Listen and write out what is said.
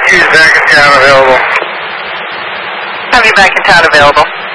He's back in town available. Have you back in town available?